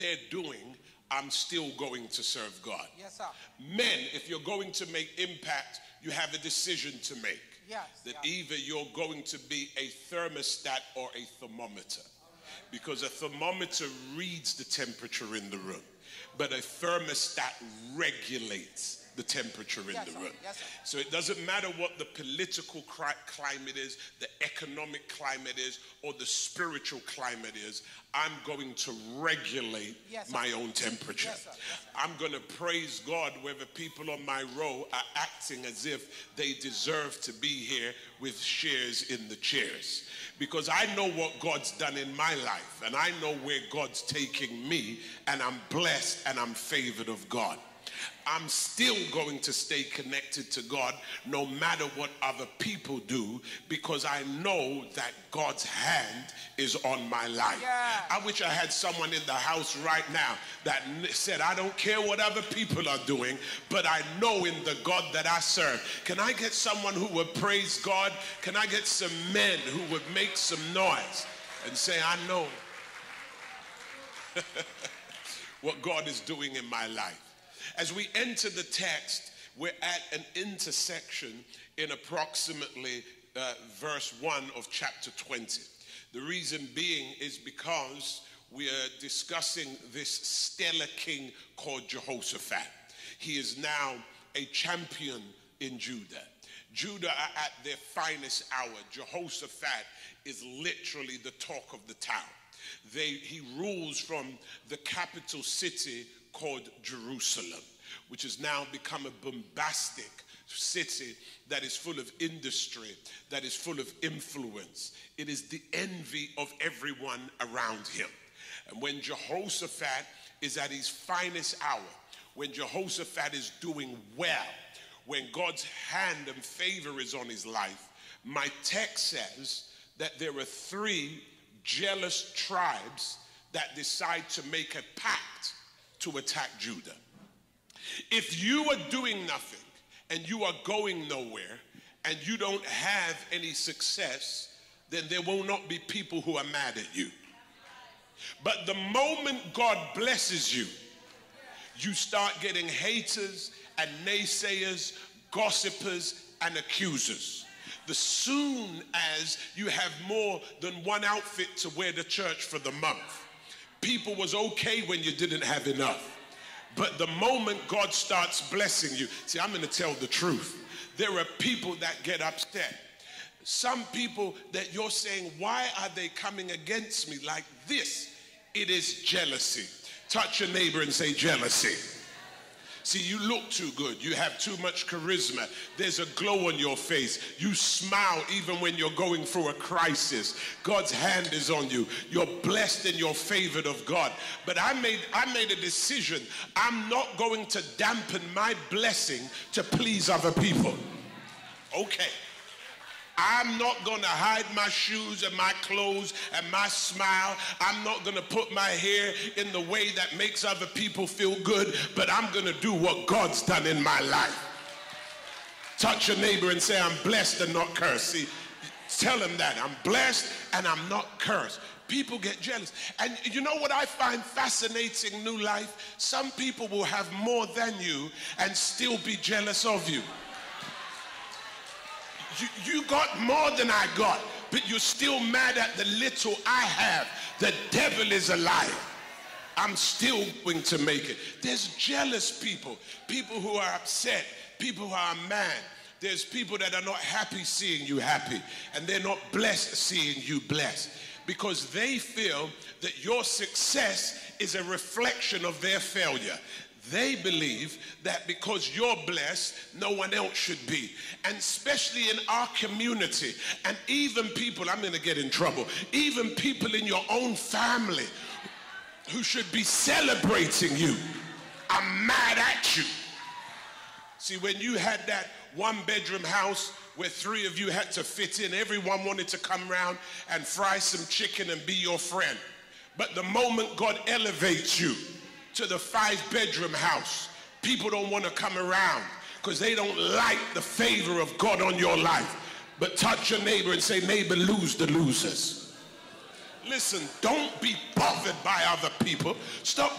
they're doing, I'm still going to serve God. Yes, sir. Men, if you're going to make impact, you have a decision to make. Yes. That either you're going to be a thermostat or a thermometer. Because a thermometer reads the temperature in the room, but a thermostat regulates the temperature in the room. Yes, sir. So it doesn't matter what the political climate is, the economic climate is, or the spiritual climate is. I'm going to regulate my own temperature. Yes, sir. Yes, sir. I'm going to praise God whether people on my row are acting as if they deserve to be here with shares in the chairs. Because I know what God's done in my life, and I know where God's taking me, and I'm blessed and I'm favored of God. I'm still going to stay connected to God no matter what other people do, because I know that God's hand is on my life. Yeah. I wish I had someone in the house right now that said, I don't care what other people are doing, but I know in the God that I serve. Can I get someone who would praise God? Can I get some men who would make some noise and say, I know what God is doing in my life? As we enter the text, we're at an intersection in approximately verse 1 of chapter 20. The reason being is because we are discussing this stellar king called Jehoshaphat. He is now a champion in Judah. Judah are at their finest hour. Jehoshaphat is literally the talk of the town. He rules from the capital city called Jerusalem, which has now become a bombastic city that is full of industry, that is full of influence. It is the envy of everyone around him. And when Jehoshaphat is at his finest hour, when Jehoshaphat is doing well, when God's hand and favor is on his life, my text says that there are 3 jealous tribes that decide to make a pact to attack Judah. If you are doing nothing and you are going nowhere and you don't have any success, then there will not be people who are mad at you. But the moment God blesses you, you start getting haters and naysayers, gossipers and accusers. The soon as you have more than one outfit to wear to church for the month, people was okay when you didn't have enough. But the moment God starts blessing you, see, I'm going to tell the truth. There are people that get upset. Some people that you're saying, why are they coming against me like this? It is jealousy. Touch your neighbor and say jealousy. See, you look too good. You have too much charisma. There's a glow on your face. You smile even when you're going through a crisis. God's hand is on you. You're blessed and you're favored of God. But I made a decision. I'm not going to dampen my blessing to please other people. Okay. I'm not going to hide my shoes and my clothes and my smile. I'm not going to put my hair in the way that makes other people feel good, but I'm going to do what God's done in my life. Touch your neighbor and say, I'm blessed and not cursed. See, tell him that. I'm blessed and I'm not cursed. People get jealous. And you know what I find fascinating, New Life? Some people will have more than you and still be jealous of you. You got more than I got, but you're still mad at the little I have. The devil is a liar. I'm still going to make it. There's jealous people, people who are upset, people who are mad. There's people that are not happy seeing you happy, and they're not blessed seeing you blessed, because they feel that your success is a reflection of their failure. They believe that because you're blessed, no one else should be. And especially in our community, and even people, I'm going to get in trouble, even people in your own family who should be celebrating you are mad at you. See, when you had that 1-bedroom house where 3 of you had to fit in, everyone wanted to come around and fry some chicken and be your friend. But the moment God elevates you to the 5-bedroom house, people don't want to come around because they don't like the favor of God on your life. But touch your neighbor and say, neighbor, lose the losers. Listen, don't be bothered by other people. Stop